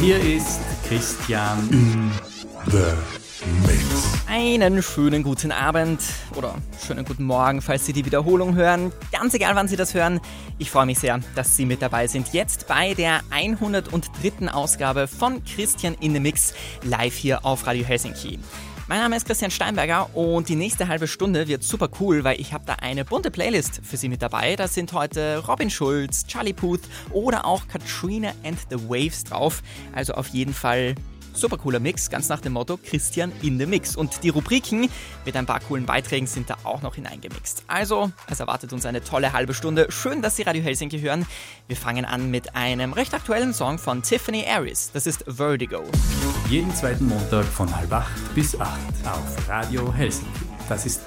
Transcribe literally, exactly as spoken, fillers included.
Hier ist Christian in the Mix. Einen schönen guten Abend oder schönen guten Morgen, falls Sie die Wiederholung hören. Ganz egal, wann Sie das hören. Ich freue mich sehr, dass Sie mit dabei sind. Jetzt bei der hundertdritten Ausgabe von Christian in the Mix, live hier auf Radio Helsinki. Mein Name ist Christian Steinberger und die nächste halbe Stunde wird super cool, weil ich habe da eine bunte Playlist für Sie mit dabei. Da sind heute Robin Schulz, Charlie Puth oder auch Katrina and the Waves drauf. Also auf jeden Fall super cooler Mix, ganz nach dem Motto Christian in the Mix. Und die Rubriken mit ein paar coolen Beiträgen sind da auch noch hineingemixt. Also, es erwartet uns eine tolle halbe Stunde. Schön, dass Sie Radio Helsinki hören. Wir fangen an mit einem recht aktuellen Song von Tiffany Aries. Das ist Vertigo. jeden zweiten Montag von halb acht bis acht auf Radio Helsinki. Das ist